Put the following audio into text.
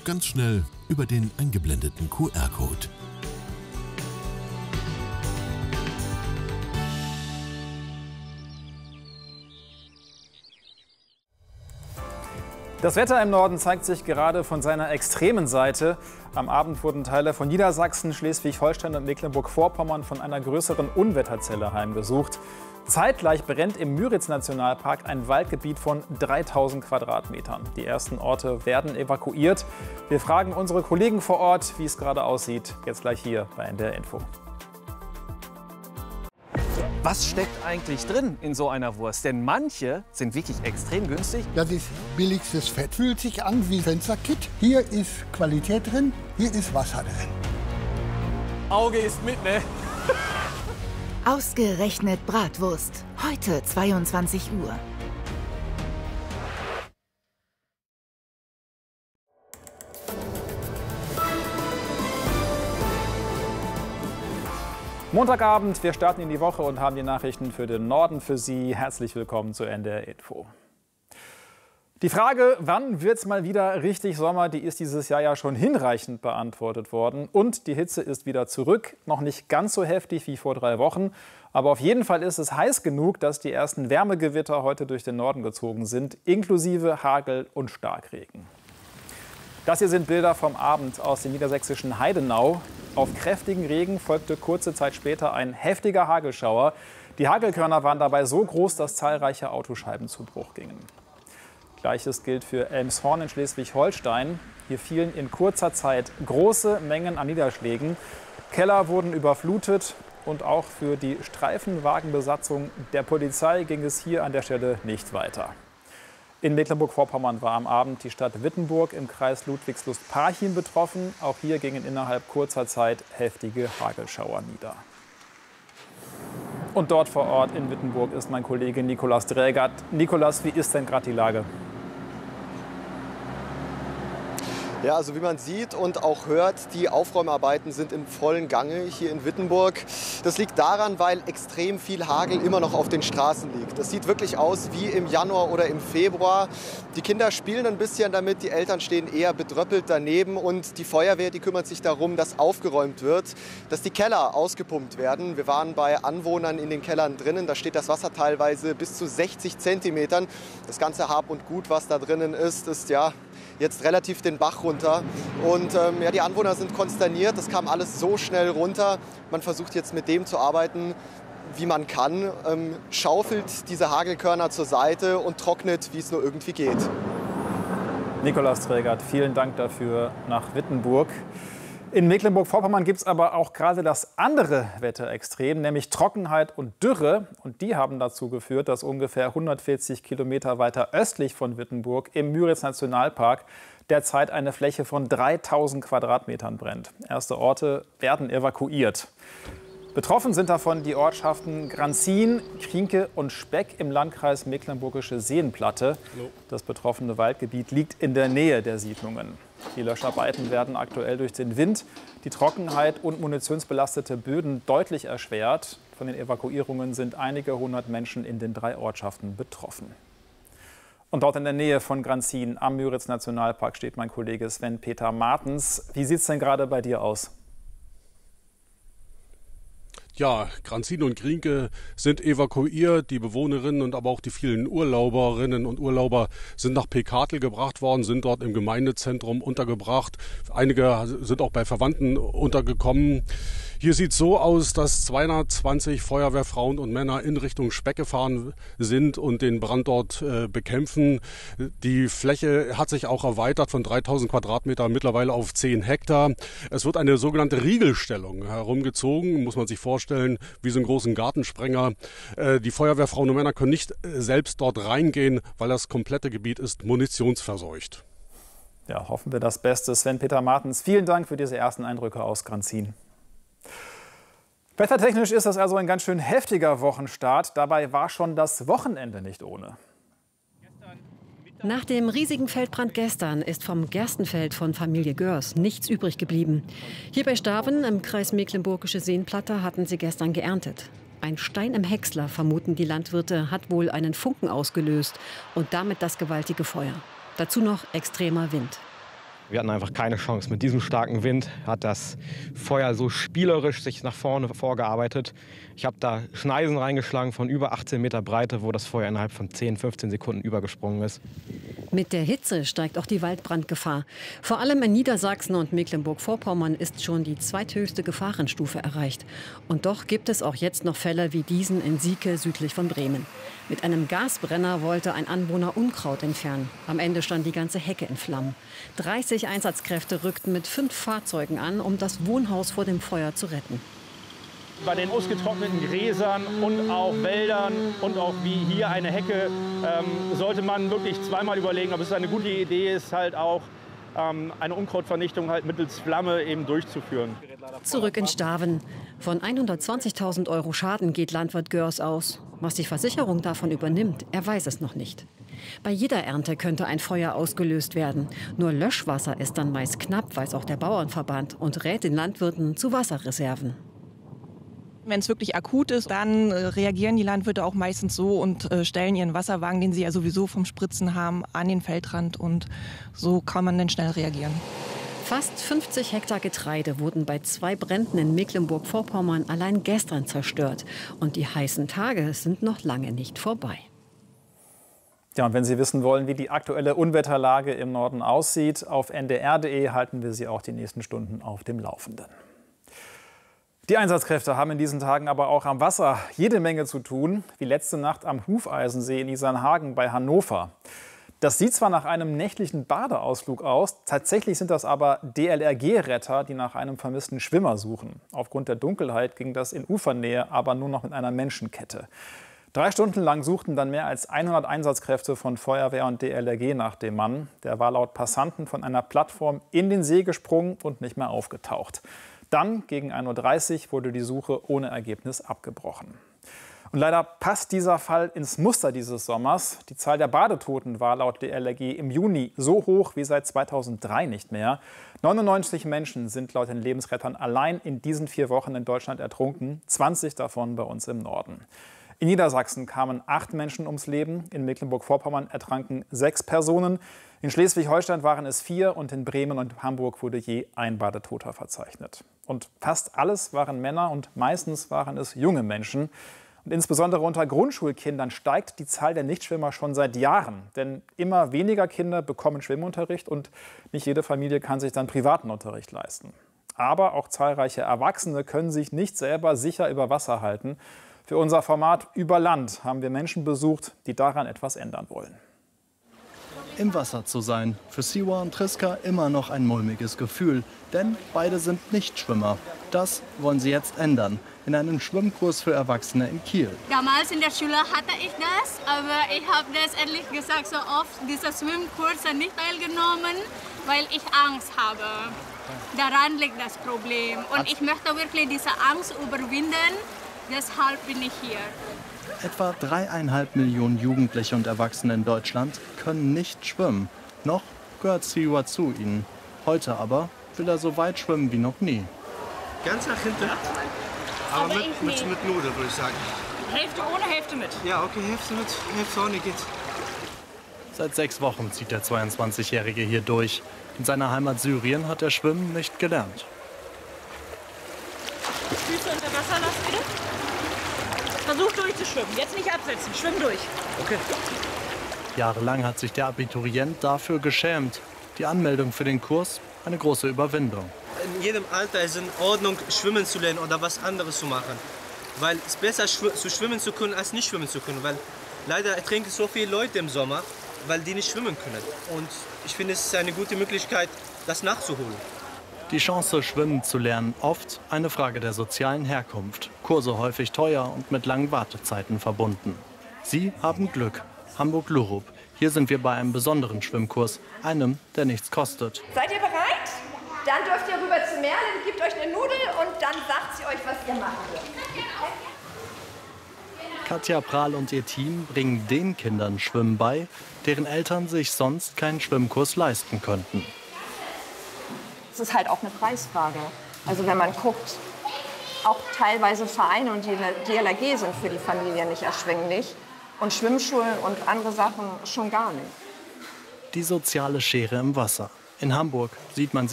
Ganz schnell über den eingeblendeten QR-Code. Das Wetter im Norden zeigt sich gerade von seiner extremen Seite. Am Abend wurden Teile von Niedersachsen, Schleswig-Holstein und Mecklenburg-Vorpommern von einer größeren Unwetterzelle heimgesucht. Zeitgleich brennt im Müritz-Nationalpark ein Waldgebiet von 3000 Quadratmetern. Die ersten Orte werden evakuiert. Wir fragen unsere Kollegen vor Ort, wie es gerade aussieht. Jetzt gleich hier bei NDR Info. Was steckt eigentlich drin in so einer Wurst? Denn manche sind wirklich extrem günstig. Das ist billigstes Fett. Fühlt sich an wie Fensterkit. Hier ist Qualität drin, hier ist Wasser drin. Auge ist mit, ne? Ausgerechnet Bratwurst. Heute 22 Uhr. Montagabend, wir starten in die Woche und haben die Nachrichten für den Norden für Sie. Herzlich willkommen zu NDR Info. Die Frage, wann wird es mal wieder richtig Sommer, die ist dieses Jahr ja schon hinreichend beantwortet worden. Und die Hitze ist wieder zurück, noch nicht ganz so heftig wie vor 3 Wochen. Aber auf jeden Fall ist es heiß genug, dass die ersten Wärmegewitter heute durch den Norden gezogen sind, inklusive Hagel und Starkregen. Das hier sind Bilder vom Abend aus dem niedersächsischen Heidenau. Auf kräftigen Regen folgte kurze Zeit später ein heftiger Hagelschauer. Die Hagelkörner waren dabei so groß, dass zahlreiche Autoscheiben zu Bruch gingen. Gleiches gilt für Elmshorn in Schleswig-Holstein. Hier fielen in kurzer Zeit große Mengen an Niederschlägen. Keller wurden überflutet und auch für die Streifenwagenbesatzung der Polizei ging es hier an der Stelle nicht weiter. In Mecklenburg-Vorpommern war am Abend die Stadt Wittenburg im Kreis Ludwigslust-Parchim betroffen. Auch hier gingen innerhalb kurzer Zeit heftige Hagelschauer nieder. Und dort vor Ort in Wittenburg ist mein Kollege Nikolaus Drägert. Nikolaus, wie ist denn gerade die Lage? Ja, also wie man sieht und auch hört, die Aufräumarbeiten sind im vollen Gange hier in Wittenburg. Das liegt daran, weil extrem viel Hagel immer noch auf den Straßen liegt. Das sieht wirklich aus wie im Januar oder im Februar. Die Kinder spielen ein bisschen damit, die Eltern stehen eher bedröppelt daneben und die Feuerwehr, die kümmert sich darum, dass aufgeräumt wird, dass die Keller ausgepumpt werden. Wir waren bei Anwohnern in den Kellern drinnen, da steht das Wasser teilweise bis zu 60 Zentimetern. Das ganze Hab und Gut, was da drinnen ist ja jetzt relativ den Bach runter. Und ja, die Anwohner sind konsterniert, das kam alles so schnell runter. Man versucht jetzt mit dem zu arbeiten, wie man kann, schaufelt diese Hagelkörner zur Seite und trocknet, wie es nur irgendwie geht. Nikolaus Drägert, vielen Dank dafür nach Wittenburg. In Mecklenburg-Vorpommern gibt es aber auch gerade das andere Wetterextrem, nämlich Trockenheit und Dürre. Und die haben dazu geführt, dass ungefähr 140 Kilometer weiter östlich von Wittenburg im Müritz-Nationalpark derzeit eine Fläche von 3000 Quadratmetern brennt. Erste Orte werden evakuiert. Betroffen sind davon die Ortschaften Granzin, Krienke und Speck im Landkreis Mecklenburgische Seenplatte. Das betroffene Waldgebiet liegt in der Nähe der Siedlungen. Die Löscharbeiten werden aktuell durch den Wind, die Trockenheit und munitionsbelastete Böden deutlich erschwert. Von den Evakuierungen sind einige hundert Menschen in den 3 Ortschaften betroffen. Und dort in der Nähe von Granzin am Müritz-Nationalpark steht mein Kollege Sven-Peter Martens. Wie sieht es denn gerade bei dir aus? Ja, Granzin und Krienke sind evakuiert. Die Bewohnerinnen und aber auch die vielen Urlauberinnen und Urlauber sind nach Pekatel gebracht worden, sind dort im Gemeindezentrum untergebracht. Einige sind auch bei Verwandten untergekommen. Hier sieht es so aus, dass 220 Feuerwehrfrauen und Männer in Richtung Speck gefahren sind und den Brand dort bekämpfen. Die Fläche hat sich auch erweitert von 3000 Quadratmeter mittlerweile auf 10 Hektar. Es wird eine sogenannte Riegelstellung herumgezogen, muss man sich vorstellen, wie so einen großen Gartensprenger. Die Feuerwehrfrauen und Männer können nicht selbst dort reingehen, weil das komplette Gebiet ist munitionsverseucht. Ja, hoffen wir das Beste. Sven-Peter Martens, vielen Dank für diese ersten Eindrücke aus Granzin. Wettertechnisch ist das also ein ganz schön heftiger Wochenstart. Dabei war schon das Wochenende nicht ohne. Nach dem riesigen Feldbrand gestern ist vom Gerstenfeld von Familie Görs nichts übrig geblieben. Hier bei Staven im Kreis Mecklenburgische Seenplatte hatten sie gestern geerntet. Ein Stein im Häcksler, vermuten die Landwirte, hat wohl einen Funken ausgelöst und damit das gewaltige Feuer. Dazu noch extremer Wind. Wir hatten einfach keine Chance. Mit diesem starken Wind hat das Feuer so spielerisch sich nach vorne vorgearbeitet. Ich habe da Schneisen reingeschlagen von über 18 Meter Breite, wo das Feuer innerhalb von 10, 15 Sekunden übergesprungen ist. Mit der Hitze steigt auch die Waldbrandgefahr. Vor allem in Niedersachsen und Mecklenburg-Vorpommern ist schon die zweithöchste Gefahrenstufe erreicht. Und doch gibt es auch jetzt noch Fälle wie diesen in Sieke südlich von Bremen. Mit einem Gasbrenner wollte ein Anwohner Unkraut entfernen. Am Ende stand die ganze Hecke in Flammen. 30 Einsatzkräfte rückten mit 5 Fahrzeugen an, um das Wohnhaus vor dem Feuer zu retten. Bei den ausgetrockneten Gräsern und auch Wäldern und auch wie hier eine Hecke sollte man wirklich zweimal überlegen, ob es eine gute Idee ist, halt auch eine Unkrautvernichtung halt mittels Flamme eben durchzuführen. Zurück in Staven. Von 120.000 € Schaden geht Landwirt Görs aus. Was die Versicherung davon übernimmt, er weiß es noch nicht. Bei jeder Ernte könnte ein Feuer ausgelöst werden. Nur Löschwasser ist dann meist knapp, weiß auch der Bauernverband, und rät den Landwirten zu Wasserreserven. Wenn es wirklich akut ist, dann reagieren die Landwirte auch meistens so und stellen ihren Wasserwagen, den sie ja sowieso vom Spritzen haben, an den Feldrand. Und so kann man dann schnell reagieren. Fast 50 Hektar Getreide wurden bei 2 Bränden in Mecklenburg-Vorpommern allein gestern zerstört. Und die heißen Tage sind noch lange nicht vorbei. Ja, und wenn Sie wissen wollen, wie die aktuelle Unwetterlage im Norden aussieht, auf ndr.de halten wir Sie auch die nächsten Stunden auf dem Laufenden. Die Einsatzkräfte haben in diesen Tagen aber auch am Wasser jede Menge zu tun, wie letzte Nacht am Hufeisensee in Isernhagen bei Hannover. Das sieht zwar nach einem nächtlichen Badeausflug aus, tatsächlich sind das aber DLRG-Retter, die nach einem vermissten Schwimmer suchen. Aufgrund der Dunkelheit ging das in Ufernähe aber nur noch mit einer Menschenkette. 3 Stunden lang suchten dann mehr als 100 Einsatzkräfte von Feuerwehr und DLRG nach dem Mann. Der war laut Passanten von einer Plattform in den See gesprungen und nicht mehr aufgetaucht. Dann, gegen 1:30 Uhr, wurde die Suche ohne Ergebnis abgebrochen. Und leider passt dieser Fall ins Muster dieses Sommers. Die Zahl der Badetoten war laut DLRG im Juni so hoch wie seit 2003 nicht mehr. 99 Menschen sind laut den Lebensrettern allein in diesen 4 Wochen in Deutschland ertrunken, 20 davon bei uns im Norden. In Niedersachsen kamen 8 Menschen ums Leben, in Mecklenburg-Vorpommern ertranken 6 Personen, in Schleswig-Holstein waren es 4 und in Bremen und Hamburg wurde je ein Badetoter verzeichnet. Und fast alles waren Männer und meistens waren es junge Menschen. Und insbesondere unter Grundschulkindern steigt die Zahl der Nichtschwimmer schon seit Jahren. Denn immer weniger Kinder bekommen Schwimmunterricht und nicht jede Familie kann sich dann privaten Unterricht leisten. Aber auch zahlreiche Erwachsene können sich nicht selber sicher über Wasser halten. Für unser Format Über Land haben wir Menschen besucht, die daran etwas ändern wollen. Im Wasser zu sein, für Siwa und Triska immer noch ein mulmiges Gefühl, denn beide sind Nichtschwimmer. Das wollen sie jetzt ändern, in einem Schwimmkurs für Erwachsene in Kiel. Damals in der Schule hatte ich das, aber ich habe das ehrlich gesagt so oft, dieser Schwimmkurs nicht teilgenommen, weil ich Angst habe. Daran liegt das Problem und ich möchte wirklich diese Angst überwinden, deshalb bin ich hier. Etwa 3,5 Millionen Jugendliche und Erwachsene in Deutschland können nicht schwimmen. Noch gehört Siwa zu ihnen. Heute aber will er so weit schwimmen wie noch nie. Ganz nach hinten? Aber mit Nudeln, würde ich sagen. Hälfte ohne, Hälfte mit? Ja, okay, Hälfte mit, Hälfte ohne geht. Seit 6 Wochen zieht der 22-Jährige hier durch. In seiner Heimat Syrien hat er Schwimmen nicht gelernt. Füße unter Wasser lassen, bitte. Versuch durchzuschwimmen. Jetzt nicht absetzen. Schwimm durch. Okay. Jahrelang hat sich der Abiturient dafür geschämt. Die Anmeldung für den Kurs eine große Überwindung. In jedem Alter ist es in Ordnung, schwimmen zu lernen oder was anderes zu machen. Weil es besser zu schwimmen zu können, als nicht schwimmen zu können. Weil leider ertrinken so viele Leute im Sommer, weil die nicht schwimmen können. Und ich finde, es ist eine gute Möglichkeit, das nachzuholen. Die Chance, schwimmen zu lernen, oft eine Frage der sozialen Herkunft. Kurse häufig teuer und mit langen Wartezeiten verbunden. Sie haben Glück. Hamburg-Lurup. Hier sind wir bei einem besonderen Schwimmkurs, einem, der nichts kostet. Seid ihr bereit? Dann dürft ihr rüber zu Merle, die gibt euch eine Nudel und dann sagt sie euch, was ihr machen dürft. Katja Prahl und ihr Team bringen den Kindern Schwimmen bei, deren Eltern sich sonst keinen Schwimmkurs leisten könnten. Es ist halt auch eine Preisfrage. Also wenn man guckt, auch teilweise Vereine und die DLRG sind für die Familie nicht erschwinglich. Und Schwimmschulen und andere Sachen schon gar nicht. Die soziale Schere im Wasser. In Hamburg sieht man